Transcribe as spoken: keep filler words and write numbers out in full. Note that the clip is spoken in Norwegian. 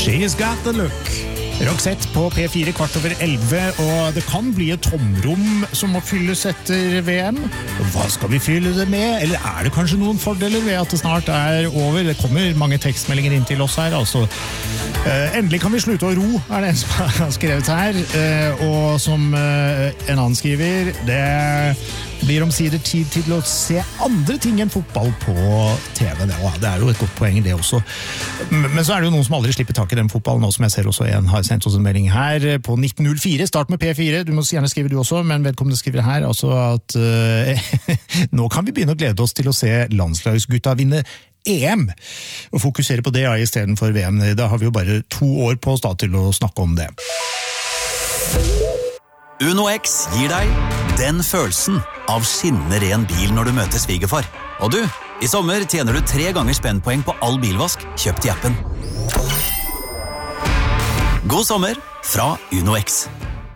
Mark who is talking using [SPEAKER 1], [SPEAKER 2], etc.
[SPEAKER 1] She's got the look. Roxette på P fire kvart over elleve, og det kan bli et tomrom som må fylles etter V M. Hva skal vi fylle det med? Eller er det kanskje noen fordeler ved at det snart er over? Det kommer mange tekstmeldinger inn til oss her, altså. Eh, endelig kan vi slutte å ro, er det en som har skrevet her. Eh, og som eh, en annen skriver, det blir omsider tid til å se andre ting enn fotball på T V. Det er jo et godt poeng det også. Men så er det jo noen som aldri slipper tak i den fotballen, og som jeg ser også en har sendt oss en melding her på nitten null fire, start med P fire, du må gjerne skrive du også, men vedkommende skriver her altså at uh, nå kan vi begynne å glede oss til å se landslagsgutta vinne E M, og fokusere på det ja, i stedet for V M. Da har vi jo bare to år på oss da til å snakke om det.
[SPEAKER 2] Uno X gir deg den følelsen av skinnende ren bil når du møter svigerfar. Og du, i sommer tjener du tre ganger spennpoeng på all bilvask kjøpt i appen. God sommer fra Uno X.